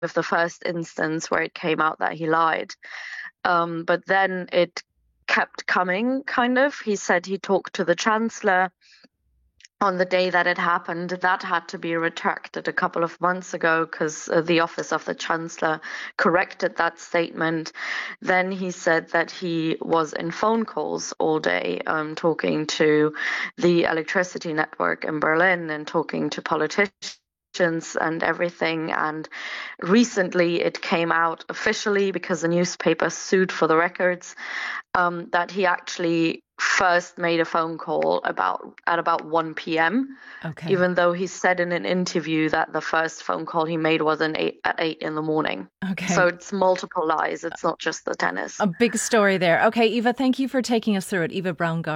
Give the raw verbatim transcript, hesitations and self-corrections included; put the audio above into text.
of the first instance where it came out that he lied. Um, but then it kept coming, kind of. He said he talked to the chancellor on the day that it happened. That had to be retracted a couple of months ago because uh, the office of the chancellor corrected that statement. Then he said that he was in phone calls all day, um, talking to the electricity network in Berlin and talking to politicians and everything. And recently it came out officially, because the newspaper sued for the records, um, that he actually first made a phone call about at about one p.m., Okay. even though he said in an interview that the first phone call he made was an eight, at eight in the morning. So Okay. it's multiple lies. It's not just the tennis. A big story there. Okay, Eva, thank you for taking us through it. Eva Braungart.